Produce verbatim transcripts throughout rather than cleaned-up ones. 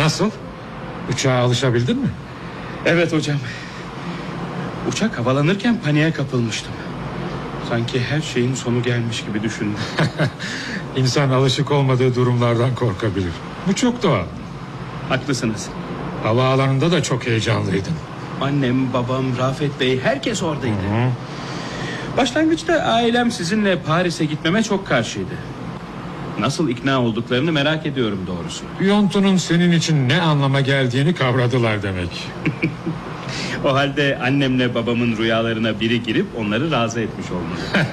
Nasıl? Uçağa alışabildin mi? Evet hocam. Uçak havalanırken paniğe kapılmıştım. Sanki her şeyin sonu gelmiş gibi düşündüm. İnsan alışık olmadığı durumlardan korkabilir. Bu çok doğal. Haklısınız. Havaalanında da çok heyecanlıydın. Annem, babam, Rafet Bey, herkes oradaydı. Hı hı. Başlangıçta ailem sizinle Paris'e gitmeme çok karşıydı. Nasıl ikna olduklarını merak ediyorum doğrusu. Yontunun senin için ne anlama geldiğini kavradılar demek. O halde annemle babamın rüyalarına biri girip onları razı etmiş olmalı.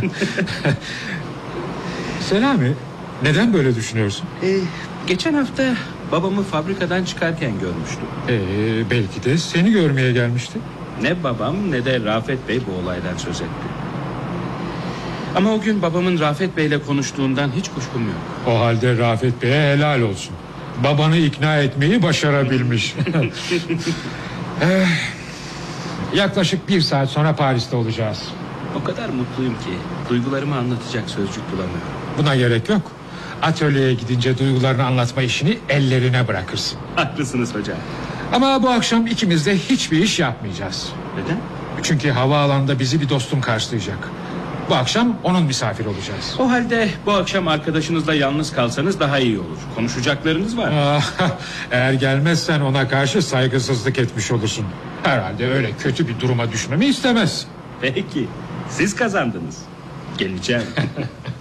Selami, neden böyle düşünüyorsun? Ee, geçen hafta babamı fabrikadan çıkarken görmüştüm. Ee, belki de seni görmeye gelmişti. Ne babam ne de Rafet Bey bu olaydan söz etti. Ama o gün babamın Rafet Bey'le konuştuğundan hiç kuşkum yok. O halde Rafet Bey'e helal olsun. Babanı ikna etmeyi başarabilmiş. eh, yaklaşık bir saat sonra Paris'te olacağız. O kadar mutluyum ki duygularımı anlatacak sözcük bulamıyorum. Buna gerek yok. Atölyeye gidince duygularını anlatma işini ellerine bırakırsın. Haklısınız hocam. Ama bu akşam ikimiz de hiçbir iş yapmayacağız. Neden? Çünkü havaalanında bizi bir dostum karşılayacak. Bu akşam onun misafir olacağız. O halde bu akşam arkadaşınızla yalnız kalsanız daha iyi olur. Konuşacaklarınız var. Eğer gelmezsen ona karşı saygısızlık etmiş olursun. Herhalde öyle kötü bir duruma düşmemi istemez. Peki, siz kazandınız. Geleceğim.